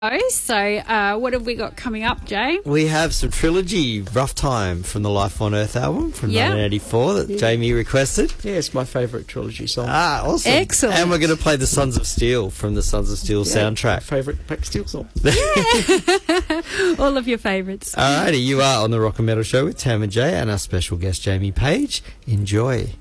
So, what have we got coming up, Jay? We have some Trilogy, Rough Time from the Life on Earth album from 1984 that Jamie requested. Yeah, it's my favourite Trilogy song. Ah, awesome. Excellent. And we're going to play the Sons of Steel from the Sons of Steel soundtrack. Favourite Black Steel song. All of your favourites. Alrighty, you are on the Rock and Metal Show with Tam and Jay and our special guest Jamie Page. Enjoy.